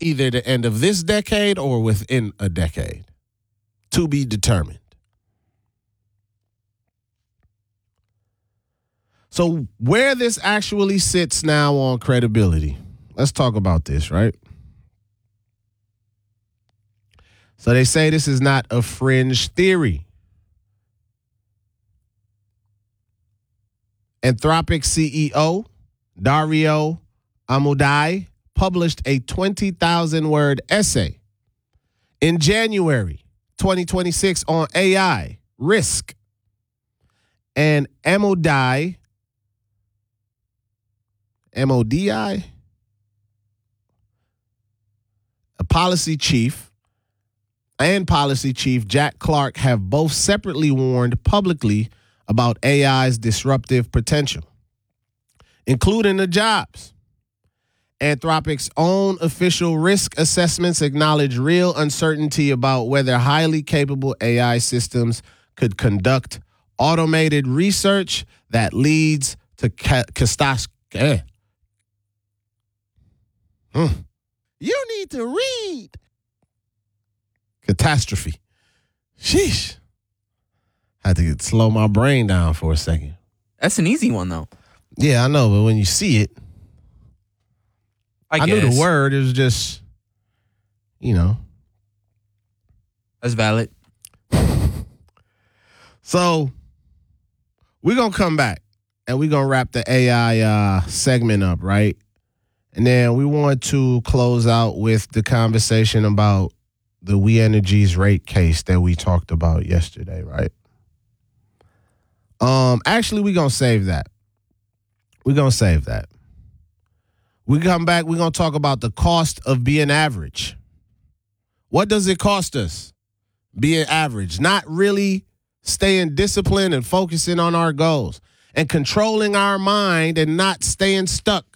either the end of this decade or within a decade. To be determined. So where this actually sits now on credibility, let's talk about this, right? So they say this is not a fringe theory. Anthropic CEO Dario Amodei published a 20,000-word essay in January 2026 on AI risk. And Amodei, a policy chief Jack Clark have both separately warned publicly about AI's disruptive potential, including the jobs. Anthropic's own official risk assessments acknowledge real uncertainty about whether highly capable AI systems could conduct automated research that leads to catastrophe. You need to read. Catastrophe. Sheesh. Had to slow my brain down for a second. That's an easy one, though. Yeah, I know, but when you see it, I knew the word. It was just, That's valid. So we're going to come back and we're going to wrap the AI segment up, right? And then we want to close out with the conversation about the We Energies rate case that we talked about yesterday, right? Actually, we're going to save that. We come back, we're going to talk about the cost of being average. What does it cost us being average? Not really staying disciplined and focusing on our goals and controlling our mind and not staying stuck.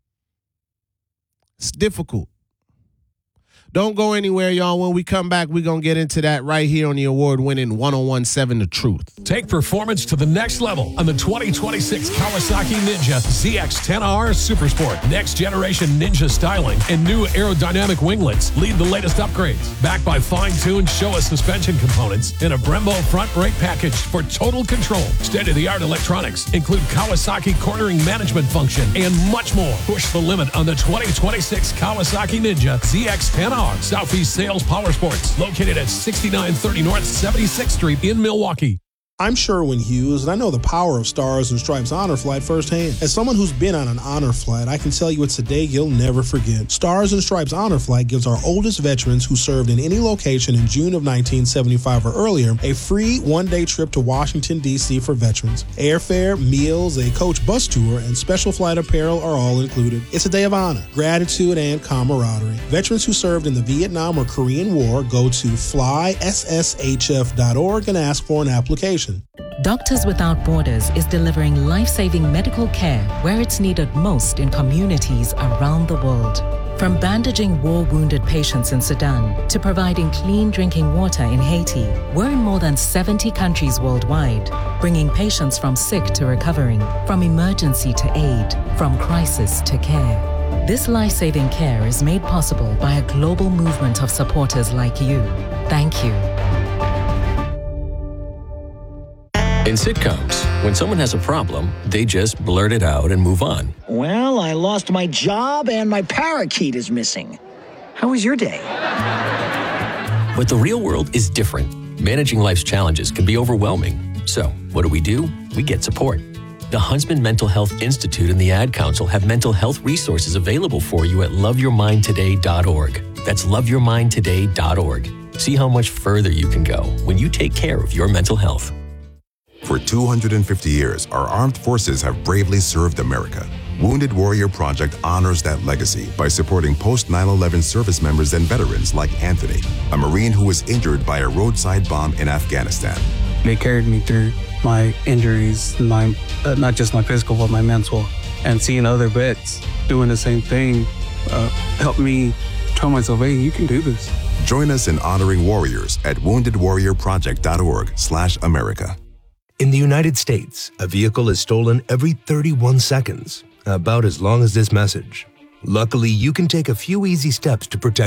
It's difficult. Don't go anywhere, y'all. When we come back, we're going to get into that right here on the award-winning 101.7 The Truth. Take performance to the next level on the 2026 Kawasaki Ninja ZX-10R Supersport. Next generation Ninja styling and new aerodynamic winglets lead the latest upgrades. Backed by fine-tuned Showa suspension components and a Brembo front brake package for total control. State-of-the-art electronics include Kawasaki cornering management function and much more. Push the limit on the 2026 Kawasaki Ninja ZX-10R. Southeast Sales Power Sports, located at 6930 North 76th Street in Milwaukee. I'm Sherwin Hughes, and I know the power of Stars and Stripes Honor Flight firsthand. As someone who's been on an honor flight, I can tell you it's a day you'll never forget. Stars and Stripes Honor Flight gives our oldest veterans who served in any location in June of 1975 or earlier a free one-day trip to Washington, D.C. for veterans. Airfare, meals, a coach bus tour, and special flight apparel are all included. It's a day of honor, gratitude, and camaraderie. Veterans who served in the Vietnam or Korean War go to flySSHF.org and ask for an application. Doctors Without Borders is delivering life-saving medical care where it's needed most in communities around the world. From bandaging war-wounded patients in Sudan to providing clean drinking water in Haiti, we're in more than 70 countries worldwide, bringing patients from sick to recovering, from emergency to aid, from crisis to care. This life-saving care is made possible by a global movement of supporters like you. Thank you. In sitcoms, when someone has a problem, they just blurt it out and move on. Well, I lost my job and my parakeet is missing. How was your day? But the real world is different. Managing life's challenges can be overwhelming. So, what do? We get support. The Huntsman Mental Health Institute and the Ad Council have mental health resources available for you at loveyourmindtoday.org. That's loveyourmindtoday.org. See how much further you can go when you take care of your mental health. For 250 years, our armed forces have bravely served America. Wounded Warrior Project honors that legacy by supporting post-9/11 service members and veterans like Anthony, a Marine who was injured by a roadside bomb in Afghanistan. They carried me through my injuries, not just my physical, but my mental. And seeing other vets doing the same thing helped me tell myself, hey, you can do this. Join us in honoring warriors at woundedwarriorproject.org/America. In the United States, a vehicle is stolen every 31 seconds, about as long as this message. Luckily, you can take a few easy steps to protect